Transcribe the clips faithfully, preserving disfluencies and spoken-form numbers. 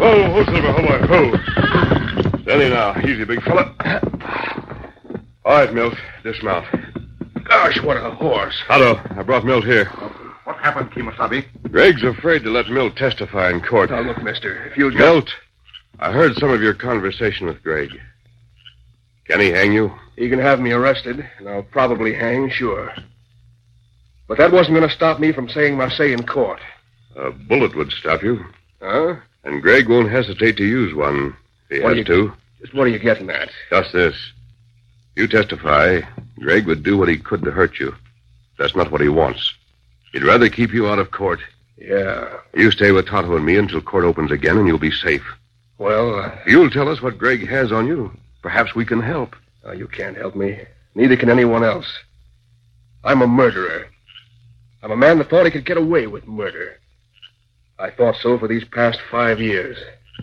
Whoa, whoa, Silver, hold on, whoa. Steady now. Easy, big fella. All right, Milt, dismount. Gosh, what a horse. Otto, I brought Milt here. What happened, Kemosabe? Greg's afraid to let Milt testify in court. Now, look, mister, if you'll just... Milt, I heard some of your conversation with Greg. Can he hang you? He can have me arrested, and I'll probably hang, sure. But that wasn't going to stop me from saying my say in court. A bullet would stop you. Huh? And Greg won't hesitate to use one if he What has are you- to. Just what are you getting at? Just this. You testify, Greg would do what he could to hurt you. That's not what he wants. He'd rather keep you out of court. Yeah. You stay with Tonto and me until court opens again, and you'll be safe. Well, uh, You'll tell us what Greg has on you. Perhaps we can help. uh, you can't help me. Neither can anyone else. I'm a murderer. I'm a man that thought he could get away with murder. I thought so for these past five years.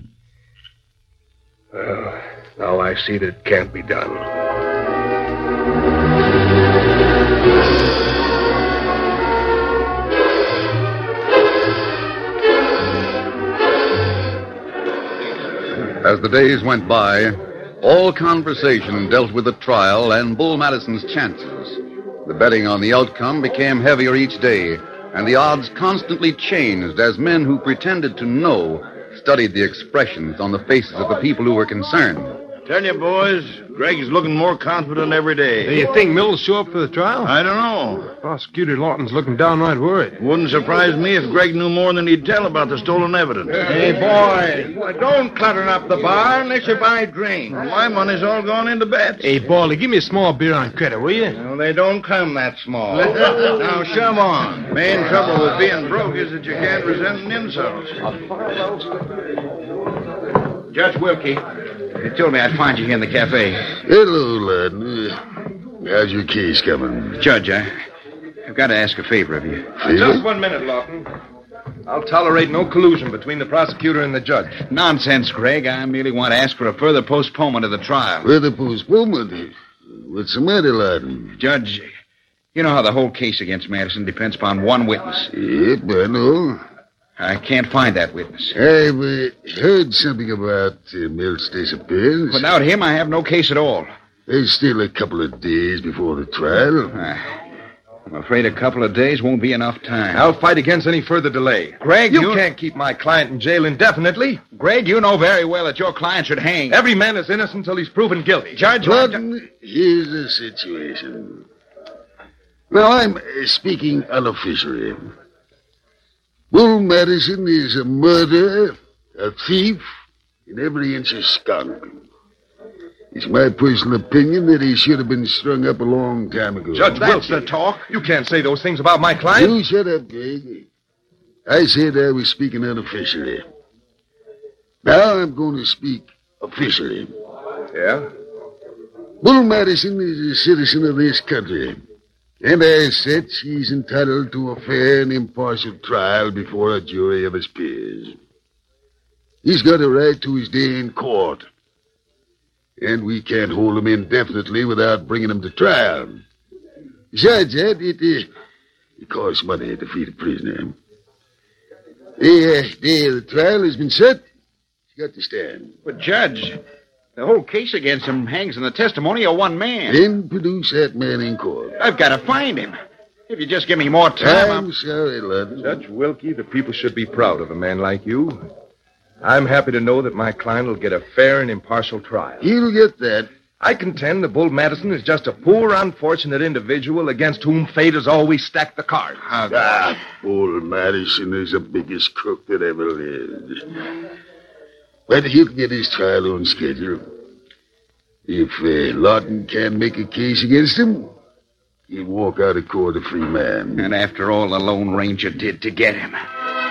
Well, now I see that it can't be done. As the days went by, all conversation dealt with the trial and Bull Madison's chances. The betting on the outcome became heavier each day, and the odds constantly changed as men who pretended to know studied the expressions on the faces of the people who were concerned. Tell you, boys, Greg's looking more confident every day. Do you think Mills show up for the trial? I don't know. Prosecutor Lawton's looking downright worried. Wouldn't surprise me if Greg knew more than he'd tell about the stolen evidence. Hey, boy, don't clutter up the bar unless you buy drinks. My money's all gone into bets. Hey, Baldy, give me a small beer on credit, will you? Well, they don't come that small. Now, shove on. Main trouble with being broke is that you can't resent an insult. Judge Wilkie, they told me I'd find you here in the cafe. Hello, lad. How's your case coming? Judge, I, I've got to ask a favor of you. Just one minute, Lawton. I'll tolerate no collusion between the prosecutor and the judge. Nonsense, Greg. I merely want to ask for a further postponement of the trial. Further postponement? What's the matter, lad? Judge, you know how the whole case against Madison depends upon one witness. Yep, I know. I can't find that witness. I've uh, heard something about uh, Milt's disappearance. Without him, I have no case at all. There's still a couple of days before the trial. Uh, I'm afraid a couple of days won't be enough time. I'll fight against any further delay. Greg, you you... can't keep my client in jail indefinitely. Greg, you know very well that your client should hang. Every man is innocent until he's proven guilty. Judge, Lawton, here's the situation. Now, I'm uh, speaking unofficially. Bull Madison is a murderer, a thief, and every inch a skunk. It's my personal opinion that he should have been strung up a long time ago. Judge That's Wilkie, the talk. you can't say those things about my client. You shut up, Greg. I said I was speaking unofficially. Now I'm going to speak officially. Yeah? Bull Madison is a citizen of this country. And as such, he's entitled to a fair and impartial trial before a jury of his peers. He's got a right to his day in court. And we can't hold him indefinitely without bringing him to trial. Besides that, it, uh, it costs money to feed a prisoner. The uh, day of the trial has been set. He's got to stand. But, Judge, the whole case against him hangs on the testimony of one man. Then produce that man in court. I've got to find him. If you just give me more time, I'm I'm... sorry, lad. Judge Wilkie, the people should be proud of a man like you. I'm happy to know that my client will get a fair and impartial trial. He'll get that. I contend that Bull Madison is just a poor, unfortunate individual against whom fate has always stacked the cards. Ah, Bull Madison is the biggest crook that ever lived. But he'll get his trial on schedule. If uh, Lawton can't make a case against him, he'll walk out of court a free man. And after all the Lone Ranger did to get him.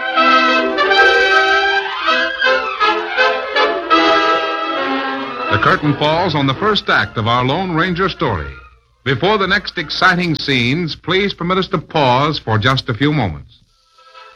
The curtain falls on the first act of our Lone Ranger story. Before the next exciting scenes, please permit us to pause for just a few moments.